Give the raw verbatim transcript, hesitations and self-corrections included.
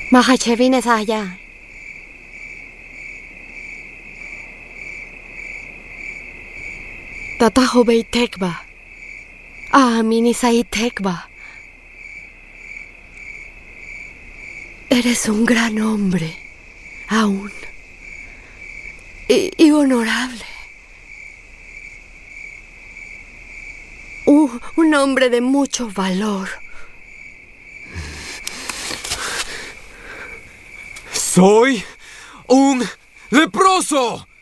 Mahachevine Saya. Tatajo Beitekba. Ah, mini Saitekba. Eres un gran hombre, aún. Y, y honorable. Un, un hombre de mucho valor. ¡Soy un leproso!